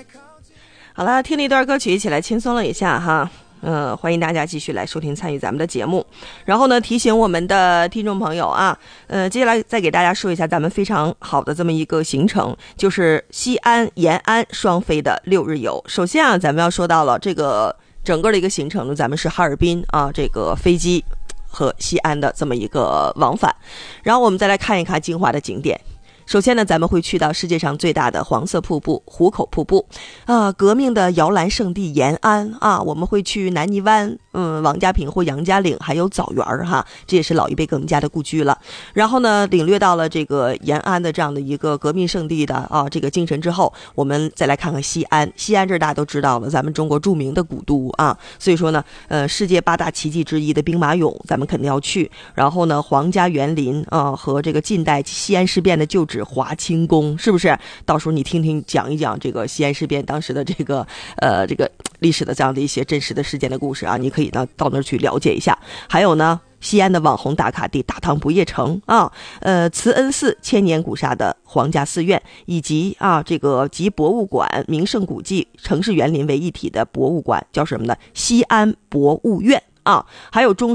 好了，听了一段歌曲，一起来轻松了一下哈。欢迎大家继续来收听参与咱们的节目。然后呢，提醒我们的听众朋友啊，接下来再给大家说一下咱们非常好的这么一个行程，就是西安、延安双飞的6日游。首先啊，咱们要说到了这个整个的一个行程呢，咱们是哈尔滨啊这个飞机和西安的这么一个往返。然后我们再来看一看精华的景点。首先呢，咱们会去到世界上最大的黄色瀑布壶口瀑布革命的摇篮圣地延安啊，我们会去南泥湾、王家坪或杨家岭，还有枣园哈，这也是老一辈革命家的故居了。然后呢，领略到了这个延安的这样的一个革命圣地的这个精神之后，我们再来看看西安。西安这大家都知道了，咱们中国著名的古都啊，所以说呢，世界8大奇迹之一的兵马俑，咱们肯定要去。然后呢，皇家园林和这个近代西安事变的旧址华清宫，是不是？到时候你听听讲一讲这个西安事变当时的这个历史的这样的一些真实的事件的故事啊，你可以呢到那儿去了解一下。还有呢，西安的网红打卡地大唐不夜城啊，慈恩寺千年古刹的皇家寺院，以及这个集博物馆、名胜古迹、城市园林为一体的博物馆，叫什么呢？西安博物院啊，还有中